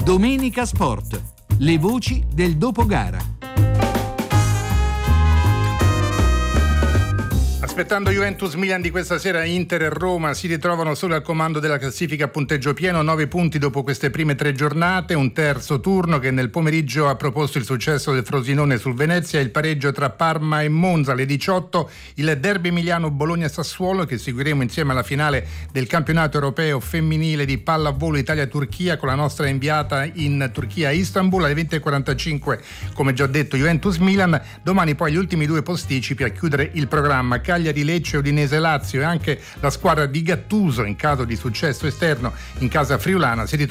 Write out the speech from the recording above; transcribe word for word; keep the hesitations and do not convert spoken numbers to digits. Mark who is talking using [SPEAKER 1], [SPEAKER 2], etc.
[SPEAKER 1] Domenica Sport. Le voci del dopogara.
[SPEAKER 2] Aspettando Juventus-Milan di questa sera, Inter e Roma si ritrovano solo al comando della classifica a punteggio pieno, nove punti dopo queste prime tre giornate, un terzo turno che nel pomeriggio ha proposto il successo del Frosinone sul Venezia, il pareggio tra Parma e Monza alle diciotto, il derby emiliano Bologna-Sassuolo che seguiremo insieme alla finale del campionato europeo femminile di pallavolo Italia-Turchia con la nostra inviata in Turchia a Istanbul alle venti e quarantacinque, come già detto Juventus-Milan, domani poi gli ultimi due posticipi a chiudere il programma. Cagliari-Lecce, Udinese-Lazio e anche la squadra di Gattuso in caso di successo esterno in casa friulana si ritrova